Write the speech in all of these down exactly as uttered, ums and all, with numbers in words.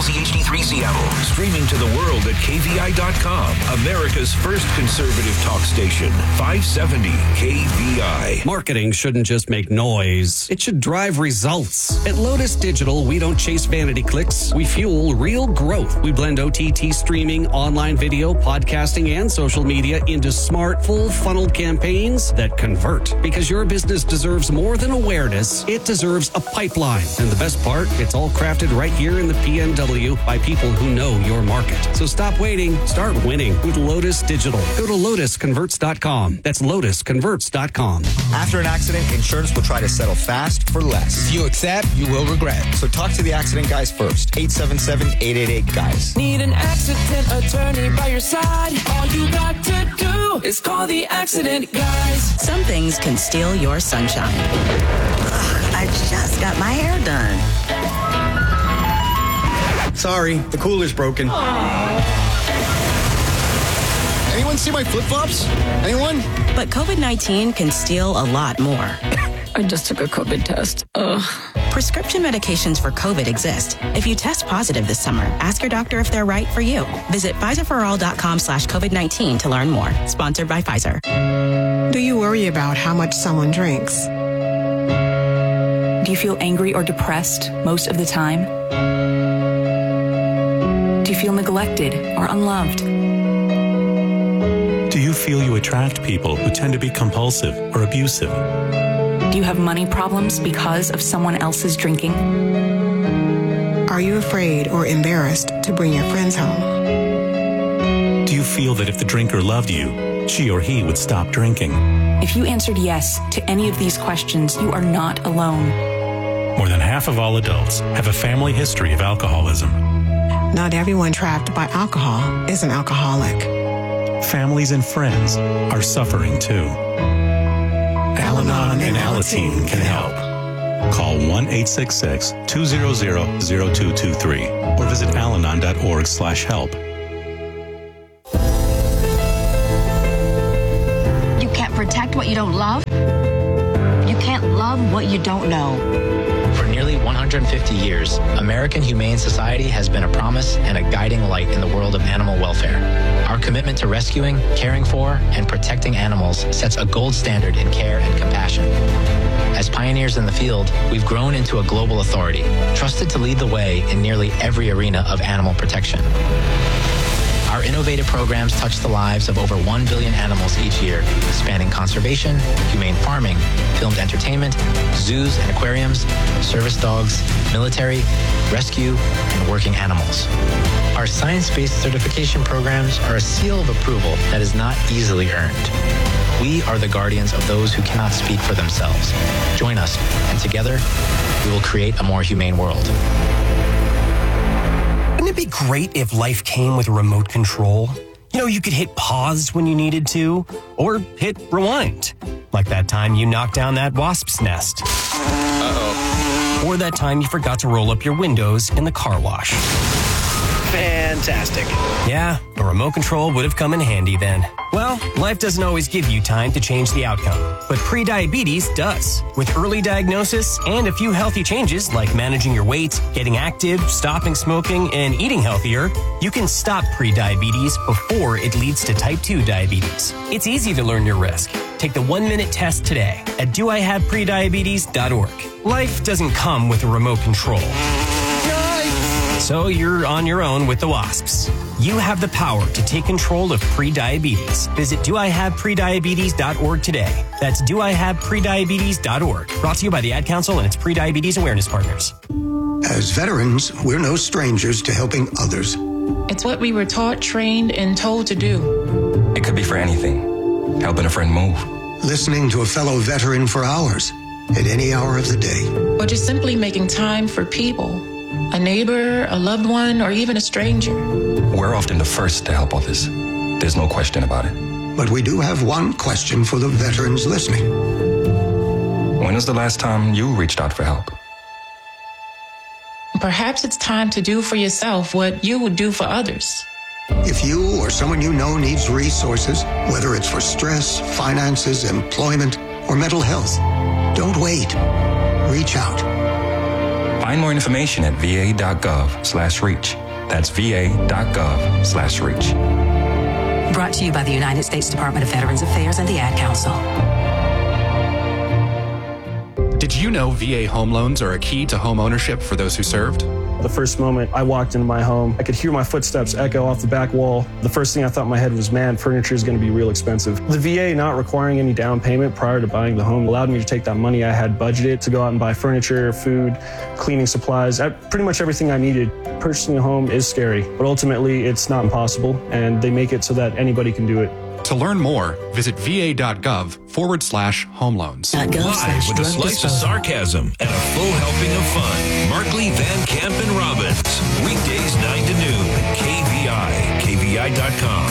Z H D three Seattle. Streaming to the world at K V I dot com. America's first conservative talk station. five seventy K V I. Marketing shouldn't just make noise. It should drive results. At Lotus Digital, we don't chase vanity clicks. We fuel real growth. We blend O T T streaming, online video, podcasting, and social media into smart, full-funneled campaigns that convert. Because your business deserves more than awareness. It deserves a pipeline. And the best part, it's all crafted right here in the P N W by people who know your market. So stop waiting. Start winning with Lotus Digital. Go to lotus converts dot com. That's lotus converts dot com. After an accident, insurance will try to settle fast for less. If you accept, you will regret. So talk to the accident guys first. eight seven seven, eight eight eight, guys. Need an accident attorney by your side? All you got to do is call the accident guys. Some things can steal your sunshine. Ugh, I just got my hair done. Sorry, the cooler's broken. Aww. Anyone see my flip-flops? Anyone? But COVID nineteen can steal a lot more. I just took a COVID test. Ugh. Prescription medications for COVID exist. If you test positive this summer, ask your doctor if they're right for you. Visit Pfizer for all dot com slash COVID nineteen to learn more. Sponsored by Pfizer. Do you worry about how much someone drinks? Do you feel angry or depressed most of the time? Do you feel neglected or unloved? Do you feel you attract people who tend to be compulsive or abusive? Do you have money problems because of someone else's drinking? Are you afraid or embarrassed to bring your friends home? Do you feel that if the drinker loved you, she or he would stop drinking? If you answered yes to any of these questions, you are not alone. More than half of all adults have a family history of alcoholism. Not everyone trapped by alcohol is an alcoholic. Families and friends are suffering too. Al-Anon and Alateen can help. Call one eight six six, two zero zero, zero two two three or visit alanon dot org slash help. You can't protect what you don't love. You can't love what you don't know. For nearly one hundred fifty years, American Humane Society has been a promise and a guiding light in the world of animal welfare. Our commitment to rescuing, caring for, and protecting animals sets a gold standard in care and compassion. As pioneers in the field, we've grown into a global authority, trusted to lead the way in nearly every arena of animal protection. Our innovative programs touch the lives of over one billion animals each year, spanning conservation, humane farming, filmed entertainment, zoos and aquariums, service dogs, military, rescue, and working animals. Our science-based certification programs are a seal of approval that is not easily earned. We are the guardians of those who cannot speak for themselves. Join us, and together, we will create a more humane world. Wouldn't it be great if life came with a remote control? You know, you could hit pause when you needed to, or hit rewind. Like that time you knocked down that wasp's nest. Uh-oh. Or that time you forgot to roll up your windows in the car wash. Fantastic. Yeah, a remote control would have come in handy then. Well, life doesn't always give you time to change the outcome, but prediabetes does. With early diagnosis and a few healthy changes like managing your weight, getting active, stopping smoking, and eating healthier, you can stop prediabetes before it leads to type two diabetes. It's easy to learn your risk. Take the one-minute test today at do I have prediabetes dot org. Life doesn't come with a remote control. So you're on your own with the wasps. You have the power to take control of prediabetes. Visit do I have prediabetes dot org today. That's do I have prediabetes dot org. Brought to you by the Ad Council and its Prediabetes Awareness Partners. As veterans, we're no strangers to helping others. It's what we were taught, trained, and told to do. It could be for anything. Helping a friend move. Listening to a fellow veteran for hours, at any hour of the day. Or just simply making time for people. A neighbor, a loved one, or even a stranger. We're often the first to help others. There's no question about it. But we do have one question for the veterans listening. When was the last time you reached out for help? Perhaps it's time to do for yourself what you would do for others. If you or someone you know needs resources, whether it's for stress, finances, employment, or mental health, don't wait. Reach out. Find more information at va.gov slash reach. That's va.gov slash reach. Brought to you by the United States Department of Veterans Affairs and the Ad Council. Did you know V A home loans are a key to home ownership for those who served? The first moment I walked into my home, I could hear my footsteps echo off the back wall. The first thing I thought in my head was, man, furniture is going to be real expensive. The V A not requiring any down payment prior to buying the home allowed me to take that money I had budgeted to go out and buy furniture, food, cleaning supplies, pretty much everything I needed. Purchasing a home is scary, but ultimately it's not impossible, and they make it so that anybody can do it. To learn more, visit va.gov forward slash home loans. Live with a slice of sarcasm and a full helping of fun. Markley, Van Camp, and Robbins. Weekdays nine to noon. K V I. K V I dot com.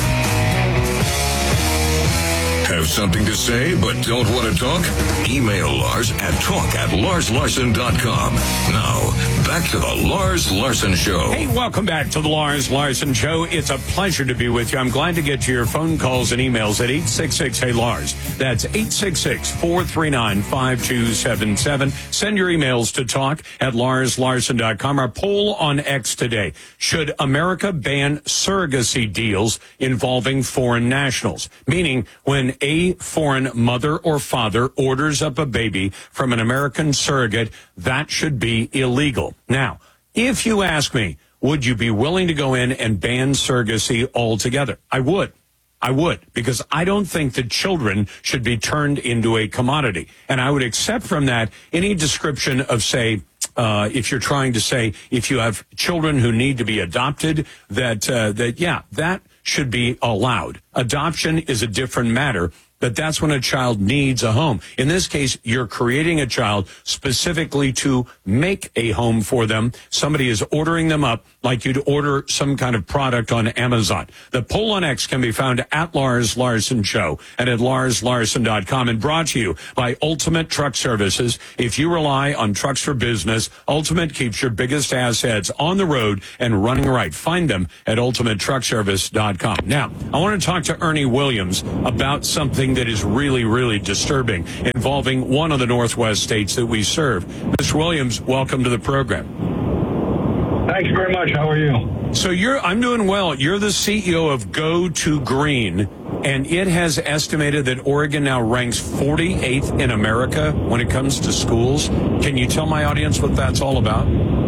Have something to say but don't want to talk? Email Lars at talk at lars larson dot com. Now, back to the Lars Larson Show. Hey, welcome back to the Lars Larson Show. It's a pleasure to be with you. I'm glad to get to your phone calls and emails at eight six six, hey Lars. That's eight six six, four three nine, five two seven seven. Send your emails to talk at lars larson dot com. Our poll on X today. Should America ban surrogacy deals involving foreign nationals? Meaning, when a foreign mother or father orders up a baby from an American surrogate, that should be illegal. Now, if you ask me, would you be willing to go in and ban surrogacy altogether? I would. I would, because I don't think that children should be turned into a commodity. And I would accept from that any description of, say, uh, if you're trying to say, if you have children who need to be adopted, that, uh, that, yeah, that should be allowed. Adoption is a different matter, but that's when a child needs a home. In this case, you're creating a child specifically to make a home for them. Somebody is ordering them up like you'd order some kind of product on Amazon. The poll on X can be found at Lars Larson Show and at lars larson dot com, and brought to you by Ultimate Truck Services. If you rely on trucks for business, Ultimate keeps your biggest assets on the road and running right. Find them at ultimate truck service dot com. Now, I want to talk to Ernie Williams about something that is really, really disturbing involving one of the Northwest states that we serve. Mister Williams, welcome to the program. Thanks very much. How are you? So you're, I'm doing well. You're the C E O of Go to Green, and it has estimated that Oregon now ranks forty-eighth in America when it comes to schools. Can you tell my audience what that's all about?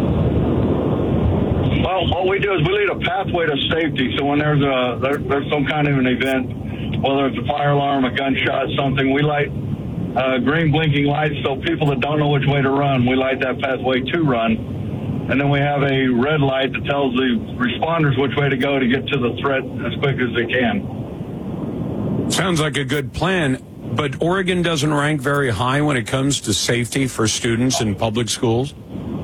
Well, what we do is we lead a pathway to safety. So when there's a there, there's some kind of an event, whether it's a fire alarm, a gunshot, something, we light uh, green blinking lights so people that don't know which way to run, we light that pathway to run. And then we have a red light that tells the responders which way to go to get to the threat as quick as they can. Sounds like a good plan, but Oregon doesn't rank very high when it comes to safety for students in public schools?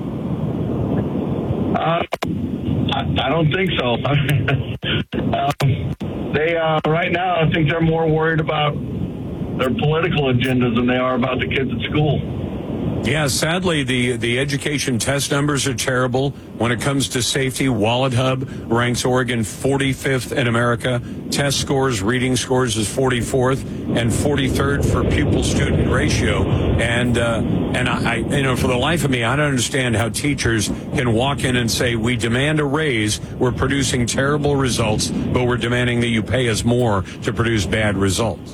Uh, I, I don't think so. um, they uh, right now, I think they're more worried about their political agendas than they are about the kids at school. Yeah, sadly, the, the education test numbers are terrible. When it comes to safety, Wallet Hub ranks Oregon forty-fifth in America. Test scores, reading scores is forty-fourth and forty-third for pupil-student ratio. And, uh, and I, I, you know, for the life of me, I don't understand how teachers can walk in and say, we demand a raise, we're producing terrible results, but we're demanding that you pay us more to produce bad results.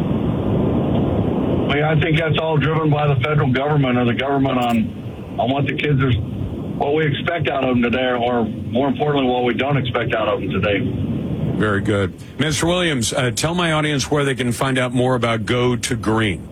I think that's all driven by the federal government or the government on on what the kids are, what we expect out of them today, or more importantly, what we don't expect out of them today. Very good. Mister Williams, uh, tell my audience where they can find out more about Go to Green.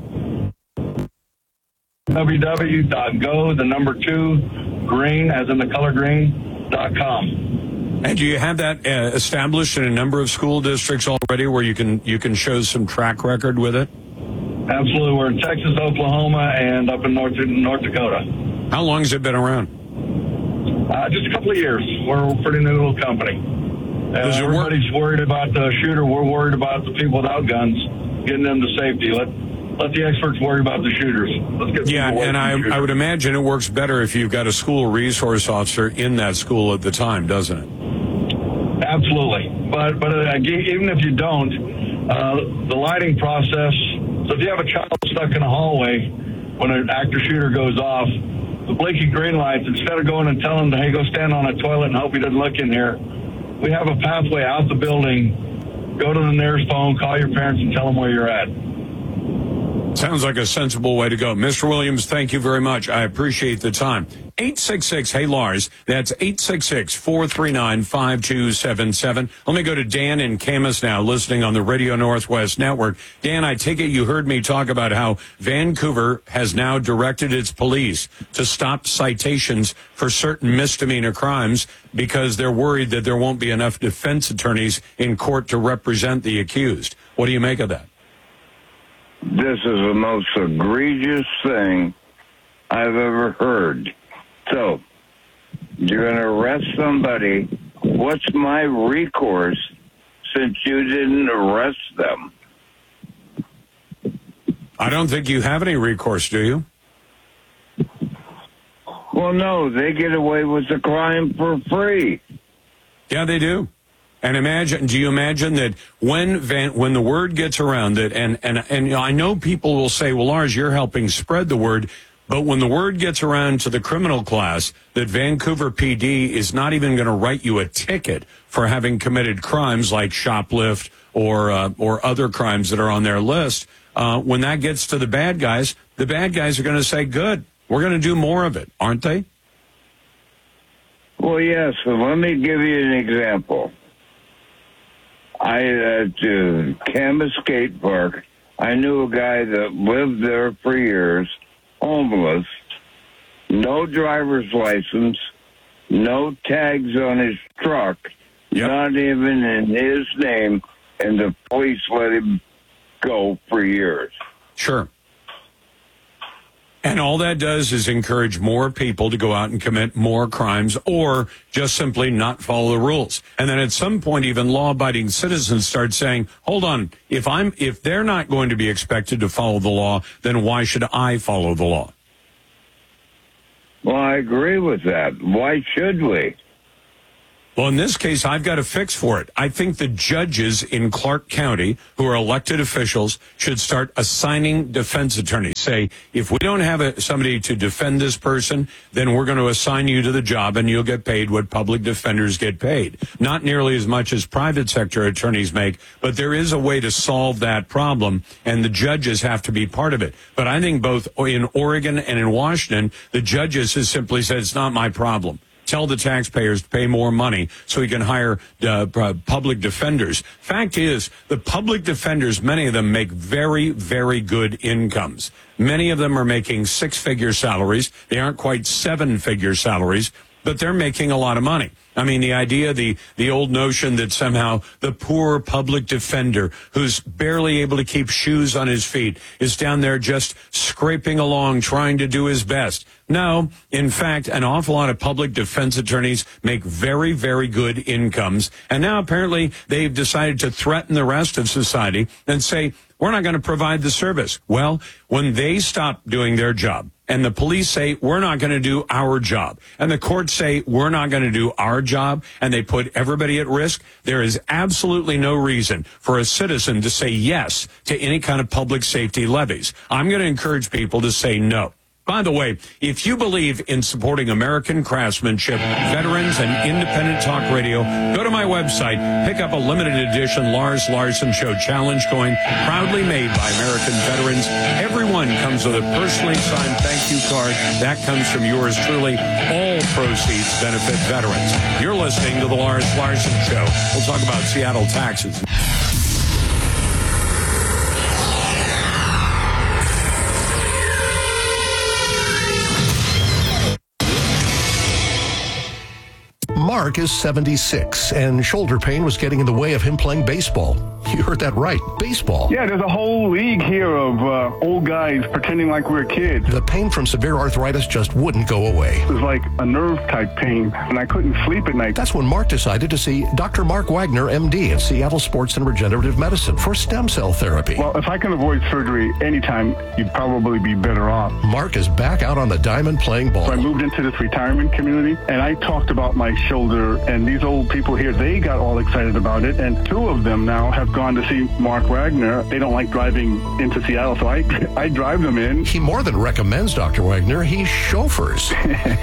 w w w dot go, the number two, green, as in the color green, dot com. And do you have that uh, established in a number of school districts already where you can you can show some track record with it? Absolutely. We're in Texas, Oklahoma, and up in North, North Dakota. How long has it been around? Uh, just a couple of years. We're a pretty new little company. Uh, everybody's worried about the shooter. We're worried about the people without guns, getting them to safety. Let let the experts worry about the shooters. Let's get yeah, and I, I would imagine it works better if you've got a school resource officer in that school at the time, doesn't it? Absolutely. But, but uh, even if you don't, uh, the lighting process... So if you have a child stuck in a hallway when an active shooter goes off, the blinking green lights, instead of going and telling them, hey, go stand on a toilet and hope he doesn't look in here, we have a pathway out the building. Go to the nearest phone, call your parents, and tell them where you're at. Sounds like a sensible way to go. Mister Williams, thank you very much. I appreciate the time. eight six six, hey Lars. That's eight six six, four three nine, five two seven seven. Let me go to Dan in Camas now, listening on the Radio Northwest Network. Dan, I take it you heard me talk about how Vancouver has now directed its police to stop citations for certain misdemeanor crimes because they're worried that there won't be enough defense attorneys in court to represent the accused. What do you make of that? This is the most egregious thing I've ever heard. So, you're going to arrest somebody. What's my recourse since you didn't arrest them? I don't think you have any recourse, do you? Well, no, they get away with the crime for free. Yeah, they do. And imagine, do you imagine that when Van, when the word gets around that, and, and, and you know, I know people will say, well, Lars, you're helping spread the word, but when the word gets around to the criminal class that Vancouver P D is not even going to write you a ticket for having committed crimes like shoplift or, uh, or other crimes that are on their list, uh, when that gets to the bad guys, the bad guys are going to say, good, we're going to do more of it, aren't they? Well, yes, but let me give you an example. I, at uh, Camas Skate Park, I knew a guy that lived there for years, homeless, no driver's license, no tags on his truck, yep. Not even in his name, and the police let him go for years. Sure. And all that does is encourage more people to go out and commit more crimes or just simply not follow the rules. And then at some point, even law-abiding citizens start saying, hold on, if I'm if they're not going to be expected to follow the law, then why should I follow the law? Well, I agree with that. Why should we? Well, in this case, I've got a fix for it. I think the judges in Clark County, who are elected officials, should start assigning defense attorneys. Say, if we don't have a, somebody to defend this person, then we're going to assign you to the job and you'll get paid what public defenders get paid. Not nearly as much as private sector attorneys make, but there is a way to solve that problem, and the judges have to be part of it. But I think both in Oregon and in Washington, the judges have simply said, it's not my problem. Tell the taxpayers to pay more money so we can hire uh, public defenders. Fact is, the public defenders, many of them make very, very good incomes. Many of them are making six-figure salaries. They aren't quite seven-figure salaries, but they're making a lot of money. I mean, the idea, the, the old notion that somehow the poor public defender who's barely able to keep shoes on his feet is down there just scraping along, trying to do his best. No, in fact, an awful lot of public defense attorneys make very, very good incomes. And now apparently they've decided to threaten the rest of society and say, we're not going to provide the service. Well, when they stop doing their job, and the police say, we're not going to do our job, and the courts say, we're not going to do our job, and they put everybody at risk, there is absolutely no reason for a citizen to say yes to any kind of public safety levies. I'm going to encourage people to say no. By the way, if you believe in supporting American craftsmanship, veterans, and independent talk radio, go to my website, pick up a limited edition Lars Larson Show Challenge coin, proudly made by American veterans. Everyone comes with a personally signed thank you card. That comes from yours truly. All proceeds benefit veterans. You're listening to the Lars Larson Show. We'll talk about Seattle taxes. Mark is seventy-six, and shoulder pain was getting in the way of him playing baseball. You heard that right, baseball. Yeah, there's a whole league here of uh, old guys pretending like we're kids. The pain from severe arthritis just wouldn't go away. It was like a nerve-type pain, and I couldn't sleep at night. That's when Mark decided to see Doctor Mark Wagner, M D, at Seattle Sports and Regenerative Medicine for stem cell therapy. Well, if I can avoid surgery anytime, you'd probably be better off. Mark is back out on the diamond playing ball. So I moved into this retirement community, and I talked about my shoulder, and these old people here, they got all excited about it, and two of them now have gone gone to see Mark Wagner. They don't like driving into Seattle, so I, I drive them in. He more than recommends Doctor Wagner. He chauffeurs.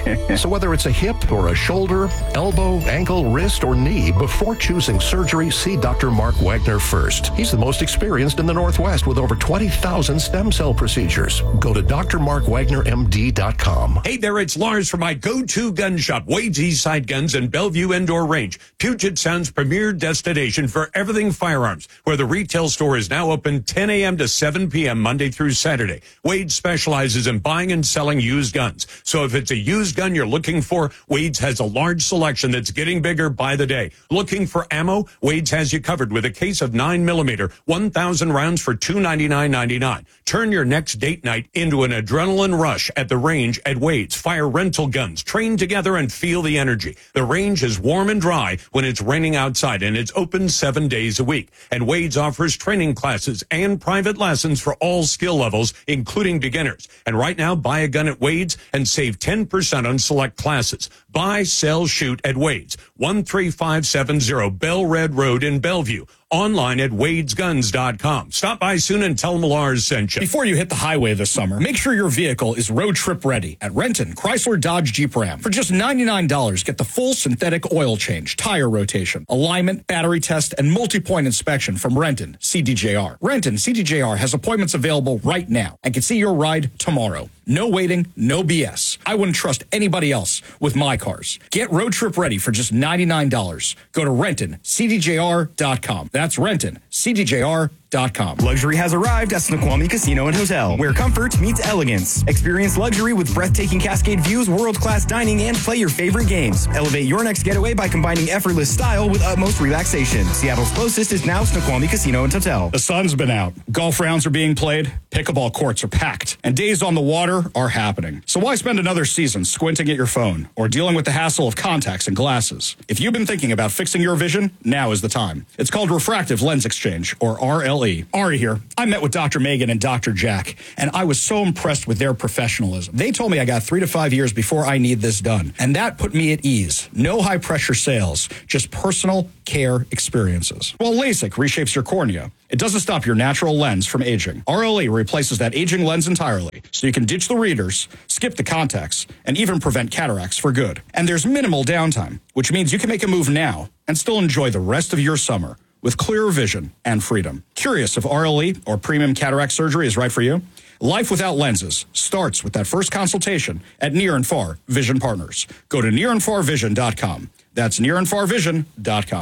So whether it's a hip or a shoulder, elbow, ankle, wrist, or knee, before choosing surgery, see Doctor Mark Wagner first. He's the most experienced in the Northwest with over twenty thousand stem cell procedures. Go to D R Mark Wagner M D dot com. Hey there, it's Lars from my go-to gun shop, Wade's Eastside Guns and Bellevue Indoor Range, Puget Sound's premier destination for everything firearms, where the retail store is now open ten a.m. to seven p.m. Monday through Saturday. Wade specializes in buying and selling used guns. So if it's a used gun you're looking for, Wade's has a large selection that's getting bigger by the day. Looking for ammo? Wade's has you covered with a case of nine millimeter, one thousand rounds for two hundred ninety-nine ninety-nine. Turn your next date night into an adrenaline rush at the range at Wade's. Fire rental guns, train together and feel the energy. The range is warm and dry when it's raining outside, and it's open seven days a week. And Wade's offers training classes and private lessons for all skill levels, including beginners. And right now, buy a gun at Wade's and save ten percent on select classes. Buy, sell, shoot at Wade's, one three five seven zero Bell Red Road in Bellevue. Online at wades guns dot com. Stop by soon and tell them Lars sent you. Before you hit the highway this summer, make sure your vehicle is road trip ready at Renton Chrysler Dodge Jeep Ram. For just ninety-nine dollars, get the full synthetic oil change, tire rotation, alignment, battery test, and multi-point inspection from Renton C D J R. Renton C D J R has appointments available right now and can see your ride tomorrow. No waiting, no B S. I wouldn't trust anybody else with my cars. Get road trip ready for just ninety-nine dollars. Go to Renton C D J R dot com. That's Renton C D J R dot com. Luxury has arrived at Snoqualmie Casino and Hotel, where comfort meets elegance. Experience luxury with breathtaking Cascade views, world-class dining, and play your favorite games. Elevate your next getaway by combining effortless style with utmost relaxation. Seattle's closest is now Snoqualmie Casino and Hotel. The sun's been out. Golf rounds are being played. Pickleball courts are packed. And days on the water are happening. So why spend another season squinting at your phone or dealing with the hassle of contacts and glasses? If you've been thinking about fixing your vision, now is the time. It's called Refractive Lens Exchange, or R L E. Ari here. I met with Doctor Megan and Doctor Jack, and I was so impressed with their professionalism. They told me I got three to five years before I need this done, and that put me at ease. No high-pressure sales, just personal care experiences. Well, LASIK reshapes your cornea. It doesn't stop your natural lens from aging. R L E replaces that aging lens entirely, so you can ditch the readers, skip the contacts, and even prevent cataracts for good. And there's minimal downtime, which means you can make a move now and still enjoy the rest of your summer with clearer vision and freedom. Curious if R L E or premium cataract surgery is right for you? Life without lenses starts with that first consultation at Near and Far Vision Partners. Go to near and far vision dot com. That's near and far vision dot com.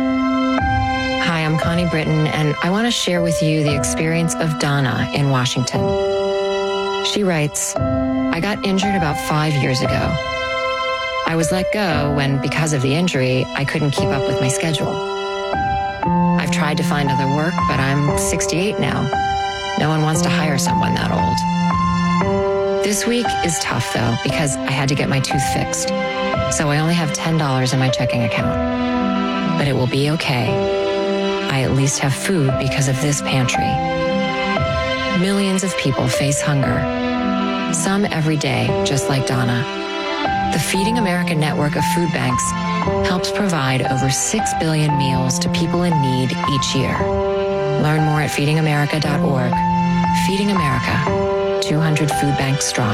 Hi, I'm Connie Britton, and I want to share with you the experience of Donna in Washington. She writes, I got injured about five years ago. I was let go when, because of the injury, I couldn't keep up with my schedule. I've tried to find other work, but I'm sixty-eight now. No one wants to hire someone that old. This week is tough, though, because I had to get my tooth fixed. So I only have ten dollars in my checking account. But it will be okay. I at least have food because of this pantry. Millions of people face hunger. Some every day, just like Donna. The Feeding America network of food banks helps provide over six billion meals to people in need each year. Learn more at feeding america dot org. Feeding America, two hundred food banks strong.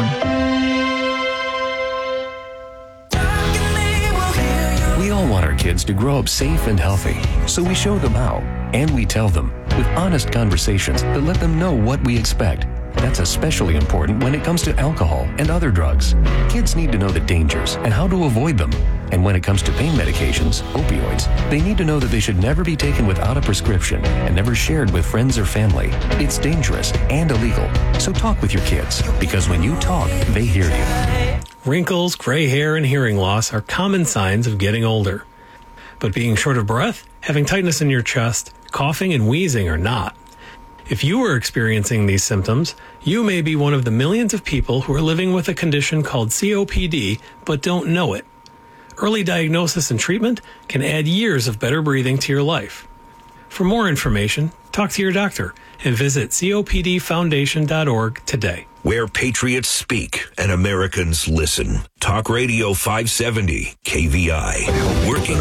We all want our kids to grow up safe and healthy, so we show them how, and we tell them with honest conversations that let them know what we expect. That's especially important when it comes to alcohol and other drugs. Kids need to know the dangers and how to avoid them. And when it comes to pain medications, opioids, they need to know that they should never be taken without a prescription and never shared with friends or family. It's dangerous and illegal. So talk with your kids, because when you talk, they hear you. Wrinkles, gray hair, and hearing loss are common signs of getting older. But being short of breath, having tightness in your chest, coughing, and wheezing are not. If you are experiencing these symptoms, you may be one of the millions of people who are living with a condition called C O P D but don't know it. Early diagnosis and treatment can add years of better breathing to your life. For more information, talk to your doctor and visit C O P D foundation dot org today. Where patriots speak and Americans listen. Talk Radio five seventy K V I. Working